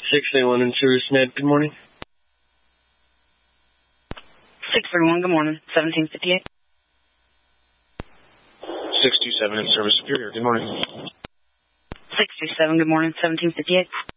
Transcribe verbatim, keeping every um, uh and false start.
six thirty-one in Service Med, good morning. six thirty-one, good morning, seventeen fifty-eight. six two seven in Service Superior, good morning. six two seven, good morning, seventeen fifty-eight.